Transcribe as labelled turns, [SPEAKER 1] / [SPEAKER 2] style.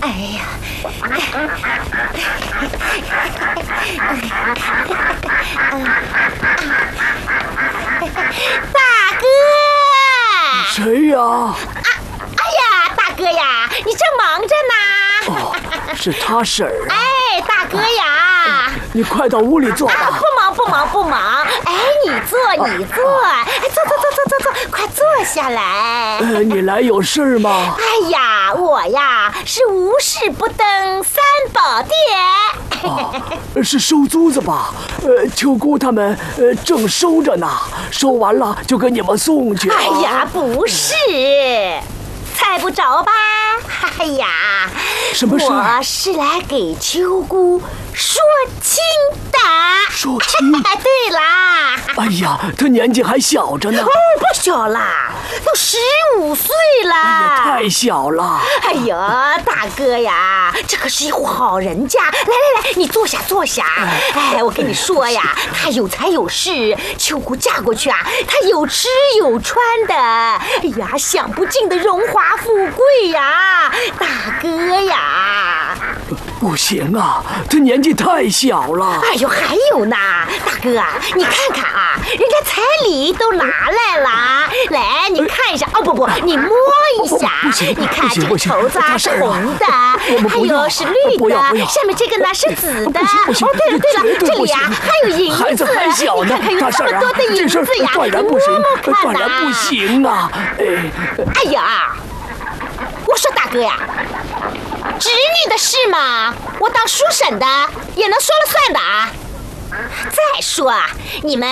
[SPEAKER 1] 哎呀，大哥！
[SPEAKER 2] 谁呀？
[SPEAKER 1] 哎呀，大哥呀，你正忙着呢。
[SPEAKER 2] 哦，是他婶儿啊。
[SPEAKER 1] 哎，大哥呀，
[SPEAKER 2] 你快到屋里坐吧。
[SPEAKER 1] 不忙。哎，你坐。哎，坐，快坐下来。
[SPEAKER 2] 你来有事吗？
[SPEAKER 1] 哎呀，我呀是无事不登三宝殿。
[SPEAKER 2] 是收租子吧？秋姑他们正收着呢，收完了就给你们送去。
[SPEAKER 1] 哎呀，不是，猜不着吧？哎呀，
[SPEAKER 2] 什么事？
[SPEAKER 1] 我是来给秋姑说亲的。
[SPEAKER 2] 说亲？
[SPEAKER 1] 对啦。
[SPEAKER 2] 哎呀，她年纪还小着呢。
[SPEAKER 1] 不小啦，都15岁了。
[SPEAKER 2] 哎呀，太小了。
[SPEAKER 1] 哎呀，大哥呀，这可是一户好人家。来，你坐下。哎，我跟你说呀，他有财有势，秋姑嫁过去啊，他有吃有穿的。哎呀，享不尽的荣华富贵呀，大哥呀。
[SPEAKER 2] 不行啊，她年纪太小了。
[SPEAKER 1] 哎呦，还有呢，大哥啊，你看看啊，人家彩礼都拿来了，来，你看一下。哦不，你摸一下。你看这个绸子啊是红的，还有是绿的，下面这个呢是紫的。哦，对了，这里呀还有银子。
[SPEAKER 2] 孩子还小呢，
[SPEAKER 1] 还有这么多的银子呀，
[SPEAKER 2] 断然不行啊！
[SPEAKER 1] 哎呀，我说大哥呀，侄女的事嘛，我当叔婶的也能说了算的啊。再说啊，你们